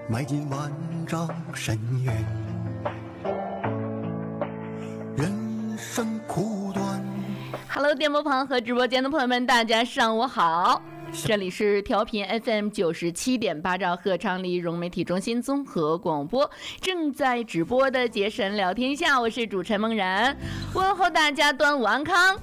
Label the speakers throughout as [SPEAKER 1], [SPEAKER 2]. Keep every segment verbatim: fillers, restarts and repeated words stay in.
[SPEAKER 1] 迈进万丈深渊，人生苦短。
[SPEAKER 2] Hello， 电波旁和直播间的朋友们，大家上午好。这里是调频 F M 九十七点八兆赫昌黎融媒体中心综合广播，正在直播的杰神聊天下，我是主持人梦然，问候大家端午安康。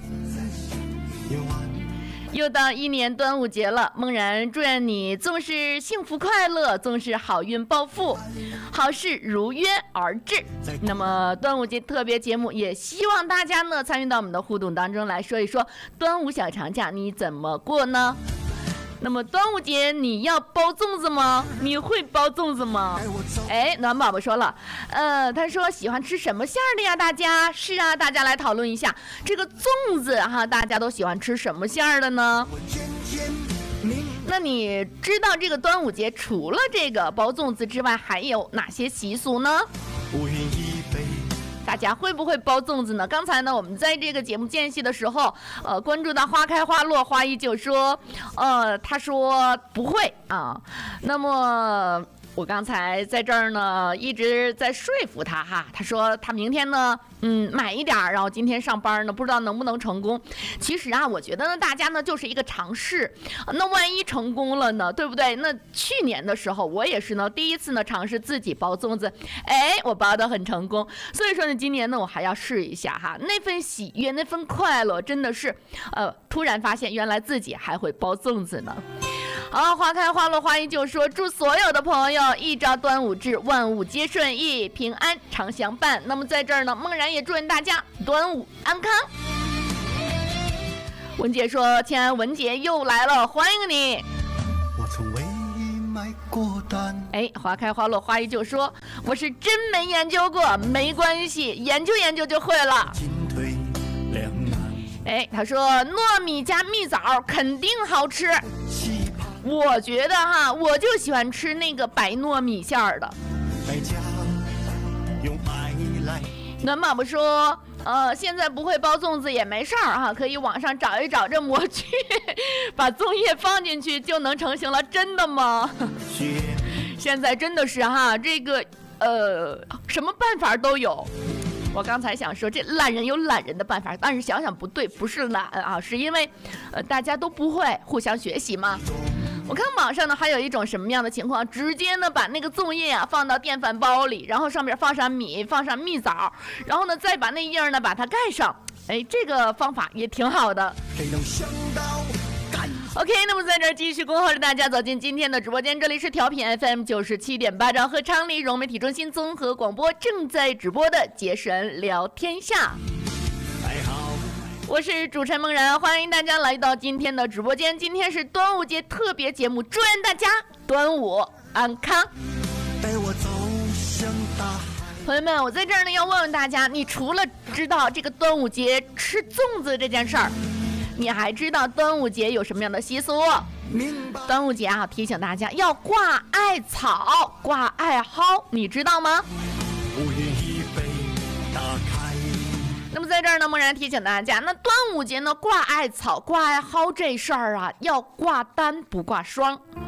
[SPEAKER 2] 又到一年端午节了，梦然祝愿你纵是幸福快乐，纵是好运暴富，好事如约而至。那么端午节特别节目，也希望大家呢参与到我们的互动当中来，说一说端午小长假你怎么过呢？那么端午节你要包粽子吗？你会包粽子吗？哎，暖宝宝说了，呃，他说喜欢吃什么馅儿的呀？大家是啊，大家来讨论一下这个粽子哈，大家都喜欢吃什么馅儿的呢？那你知道这个端午节除了这个包粽子之外，还有哪些习俗呢？大家会不会包粽子呢？刚才呢，我们在这个节目间隙的时候，呃，关注到花开花落，花依旧说，呃，他说不会啊。那么我刚才在这儿呢，一直在说服他哈。他说他明天呢，嗯，买一点，然后今天上班呢，不知道能不能成功。其实啊，我觉得呢，大家呢就是一个尝试。那万一成功了呢，对不对？那去年的时候，我也是呢，第一次呢尝试自己包粽子，哎，我包得很成功。所以说呢，今年呢，我还要试一下哈。那份喜悦，那份快乐，真的是，呃，突然发现原来自己还会包粽子呢。好，花开花落花依旧说，祝所有的朋友一朝端午至，万物皆顺意，平安常相伴。那么在这儿呢，梦然也祝愿大家端午安康。文姐说，亲爱文姐又来了，欢迎你。
[SPEAKER 1] 我曾为你买过单。
[SPEAKER 2] 哎，花开花落花依旧说，我是真没研究过，没关系，研究研究就会了。
[SPEAKER 1] 进退两难。
[SPEAKER 2] 哎，他说糯米加蜜枣肯定好吃。我觉得哈，我就喜欢吃那个白糯米馅儿的。暖宝宝说，呃，现在不会包粽子也没事儿哈，可以网上找一找这模具，把粽叶放进去就能成型了。真的吗？现在真的是哈，这个呃，什么办法都有。我刚才想说，这懒人有懒人的办法，但是想想不对，不是懒啊，是因为呃大家都不会，互相学习嘛。我看网上呢还有一种什么样的情况，直接呢把那个粽叶啊放到电饭煲里，然后上面放上米，放上蜜枣，然后呢再把那叶儿呢把它盖上。哎，这个方法也挺好的。
[SPEAKER 1] 谁能想到
[SPEAKER 2] OK， 那么在这儿继续恭候着大家走进今天的直播间，这里是调频 F M 九十七点八兆赫昌黎融媒体中心综合广播，正在直播的杰神聊天下。我是主持人梦然，欢迎大家来到今天的直播间。今天是端午节特别节目，祝愿大家端午安康。
[SPEAKER 1] 带我走向大海。
[SPEAKER 2] 朋友们，我在这儿呢要问问大家，你除了知道这个端午节吃粽子这件事儿，你还知道端午节有什么样的习俗？端午节啊，提醒大家要挂艾草、挂艾蒿，你知道吗？
[SPEAKER 1] 乌云已被打开。
[SPEAKER 2] 那么在这儿呢，梦然提醒大家，那端午节呢，挂艾草、挂艾蒿这事儿啊，要挂单不挂双。